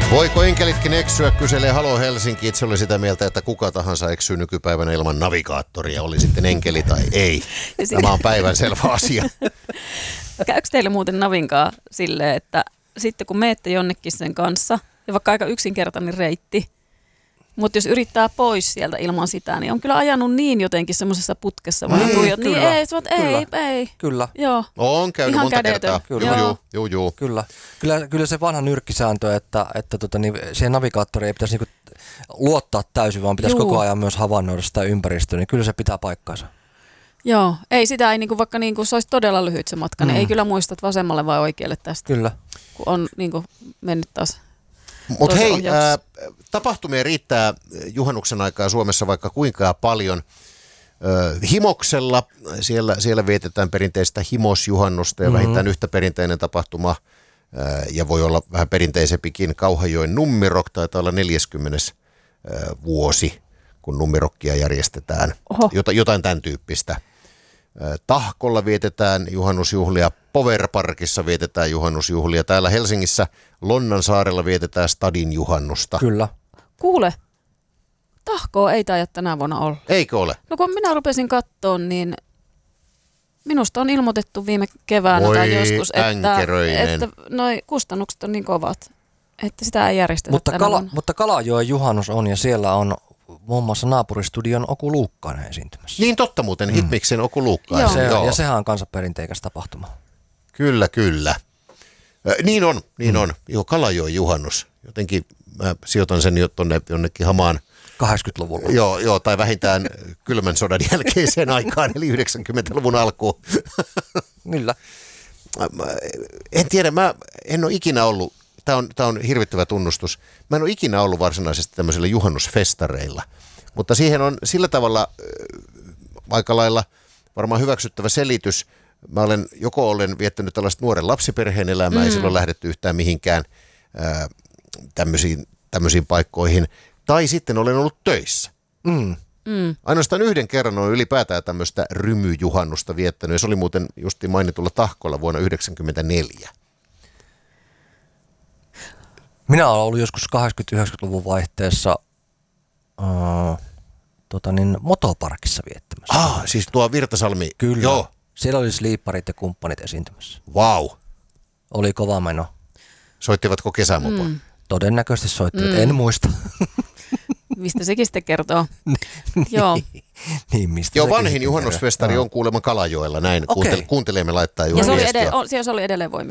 Voiko enkelitkin eksyä, kyselee Halo Helsinki. Itse oli sitä mieltä, että kuka tahansa eksyy nykypäivänä ilman navigaattoria, oli sitten enkeli tai ei. Tämä on päivänselvä asia. Käykö teille muuten navinkaa silleen, että sitten kun menette jonnekin sen kanssa, ja vaikka aika yksinkertainen reitti, mutta jos yrittää pois sieltä ilman sitä, niin on kyllä ajanut niin jotenkin semmoisessa putkessa. Niin ei. Kyllä. Joo. On käynyt ihan monta kertaa. Kyllä. Joo. Kyllä se vanha nyrkkisääntö, että siihen navigaattoriin ei pitäisi niinku luottaa täysin, vaan pitäisi koko ajan myös havainnoida sitä ympäristöä, niin kyllä se pitää paikkaansa. Joo, ei sitä, ei niinku, vaikka niinku se olisi todella lyhyt se matka, niin ei kyllä muista, että vasemmalle vai oikealle tästä. Kyllä. Kun on niinku mennyt taas. Mutta hei, tapahtumia riittää juhannuksen aikaa Suomessa vaikka kuinka paljon. Himoksella, siellä vietetään perinteistä himosjuhannusta ja vähintään yhtä perinteinen tapahtuma, ja voi olla vähän perinteisempikin, Kauhajoen Nummirok, taitaa olla 40. vuosi, kun Nummirokkia järjestetään. Jotain tämän tyyppistä. Tahkolla vietetään juhannusjuhlia, Powerparkissa vietetään juhannusjuhlia. Täällä Helsingissä Lonnansaarella vietetään Stadin juhannusta. Kyllä. Kuule, Tahkoa ei taida tänä vuonna olla. Eikö ole? No kun minä rupesin katsoa, niin minusta on ilmoitettu viime keväänä tai joskus, että noi kustannukset on niin kovat, että sitä ei järjestetä tänä vuonna. Mutta Kalajoen juhannus on, ja siellä on muun muassa naapuristudion Oku Luukkainen esiintymässä. Niin totta muuten, Hitmiksen Oku Luukkainen. Joo. Ja sehän on kanssa perinteikäs tapahtuma. Kyllä. Niin on. Joo, Kalajoen juhannus. Jotenkin mä sijoitan sen jo tonne jonnekin hamaan 80-luvulla. Joo, tai vähintään kylmän sodan jälkeiseen aikaan, eli 90-luvun alkuun. Kyllä. En tiedä, mä en ole ikinä ollut, tämä on hirvittävä tunnustus, mä en ole ikinä ollut varsinaisesti tämmöisillä juhannusfestareilla, mutta siihen on sillä tavalla aika lailla varmaan hyväksyttävä selitys. Mä olen viettänyt tällaista nuoren lapsiperheen elämää, ei silloin lähdetty yhtään mihinkään tämmöisiin paikkoihin. Tai sitten olen ollut töissä. Ainoastaan yhden kerran olen ylipäätään tämmöistä rymyjuhannusta viettänyt. Ja se oli muuten justiin mainitulla Tahkolla vuonna 1994. Minä olen ollut joskus 80-90-luvun vaihteessa motoparkissa viettämässä. Siis tuo Virtasalmi. Kyllä. Joo. Siellä oli sliipparit ja kumppanit esiintymässä. Vau. Oli kova meno. Soittivatko kesämopo? Todennäköisesti soittivat, en muista. Mistä sekin sitten kertoo? Joo. Niin, mistä Joo, vanhin juhannusfestari on kuulemma Kalajoella, näin. Okay. Kuuntelemme laittaa juuri ja se oli edelleen voimissaan.